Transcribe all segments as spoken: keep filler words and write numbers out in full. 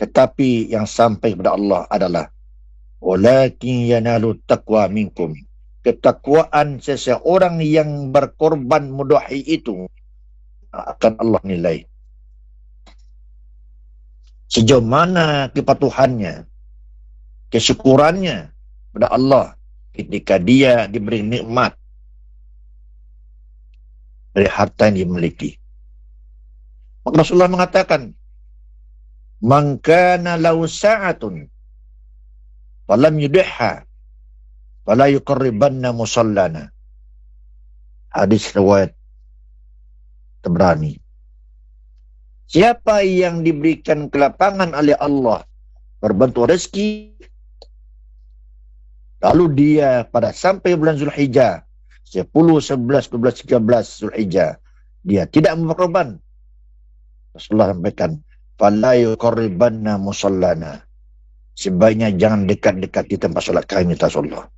Tetapi yang sampai kepada Allah adalah walakin yanalu taqwa minkum. Ketakwaan seseorang yang berkorban mudahhi itu akan Allah nilai. Sejauh mana kepatuhannya, kesyukurannya kepada Allah ketika dia diberi nikmat dari harta yang dimiliki. Maka Rasulullah mengatakan, man kana lahu sa'atun falam yudihha fala yuqarribanna musallana. Hadis riwayat Tabrani. Siapa yang diberikan kelapangan oleh Allah berbentuk rezeki, lalu dia pada sampai bulan Zulhijjah sepuluh, sebelas, dua belas, tiga belas Zulhijjah dia tidak berkorban, Rasulullah sampaikan fala yuqarribanna musallana, sebaiknya jangan dekat-dekat di tempat solat kami, kata Rasulullah.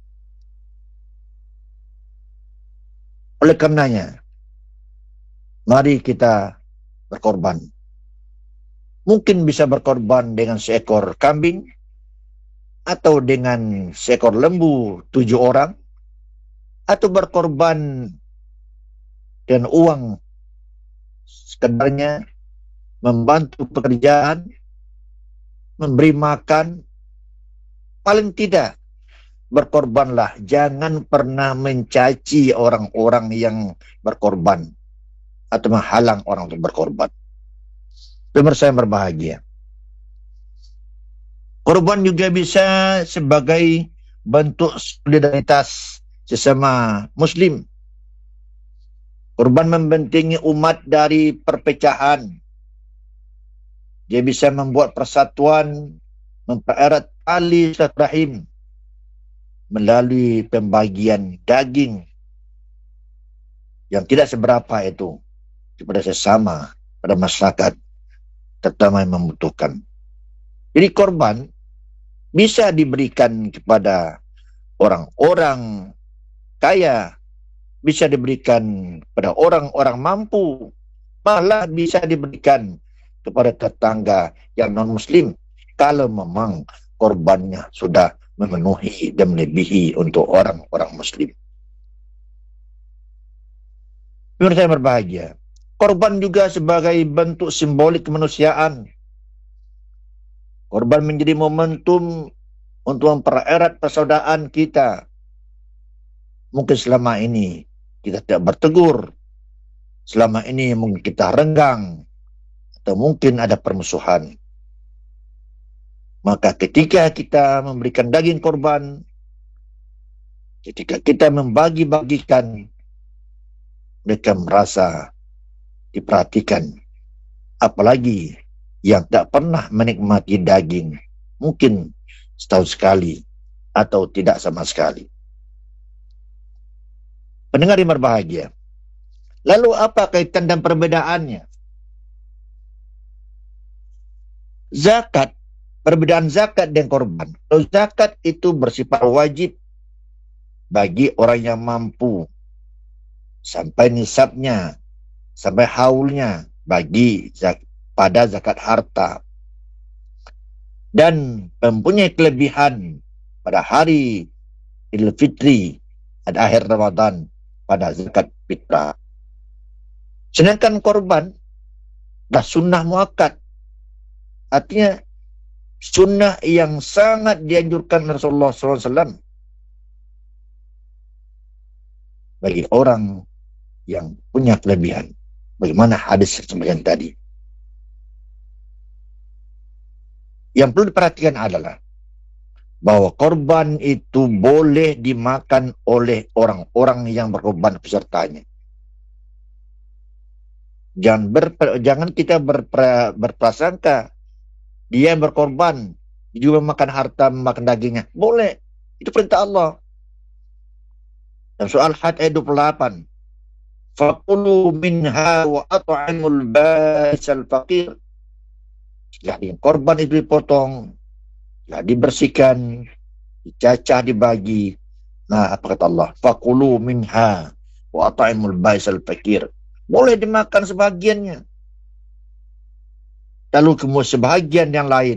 Oleh karenanya, mari kita berkorban. Mungkin bisa berkorban dengan seekor kambing, atau dengan seekor lembu tujuh orang, atau berkorban dengan uang sekedarnya, membantu pekerjaan, memberi makan. Paling tidak berkorbanlah, jangan pernah mencaci orang-orang yang berkorban atau menghalang orang untuk berkorban. Pemirsa yang berbahagia, korban juga bisa sebagai bentuk solidaritas sesama muslim. Korban membentengi umat dari perpecahan. Dia bisa membuat persatuan, mempererat tali silaturahim melalui pembagian daging yang tidak seberapa itu kepada sesama, pada masyarakat, terutama yang membutuhkan. Jadi korban bisa diberikan kepada orang-orang kaya, bisa diberikan kepada orang-orang mampu, malah bisa diberikan kepada tetangga yang non-muslim, kalau memang korbannya sudah memenuhi dan melebihi untuk orang-orang muslim. Pemirsa yang berbahagia, korban juga sebagai bentuk simbolik kemanusiaan. Korban menjadi momentum untuk mempererat persaudaraan kita. Mungkin selama ini kita tidak bertegur, selama ini mungkin kita renggang, atau mungkin ada permusuhan. Maka ketika kita memberikan daging korban, ketika kita membagi-bagikan, mereka merasa diperhatikan. Apalagi yang tak pernah menikmati daging, mungkin setahun sekali atau tidak sama sekali. Pendengar yang berbahagia, lalu apa kaitan dan perbedaannya? Zakat, perbedaan zakat dan korban. Kalau zakat itu bersifat wajib bagi orang yang mampu, sampai nisabnya, sampai haulnya, bagi zak pada zakat harta, dan mempunyai kelebihan pada hari Idul Fitri dan akhir Ramadan pada zakat fitrah. Sedangkan korban dah sunnah muakkad, artinya sunnah yang sangat dianjurkan Rasulullah sallallahu alaihi wasallam bagi orang yang punya kelebihan. Bagaimana hadis sebagian tadi. Yang perlu diperhatikan adalah bahwa korban itu boleh dimakan oleh orang-orang yang berkorban pesertanya. Jangan, ber, jangan kita berpra, berprasangka dia yang berkorban juga makan harta, makan dagingnya. Boleh, itu perintah Allah. Dan soal Hajj ayat dua puluh delapan, faqulu minha wa at'imul ba'sal faqir. Jadi korban itu dipotong, ya, dibersihkan, dicacah, dibagi. Nah, apa kata Allah? Faqulu minha wa at'imul ba'sal faqir. Boleh dimakan sebagiannya. Lalu kemudian sebahagian yang lain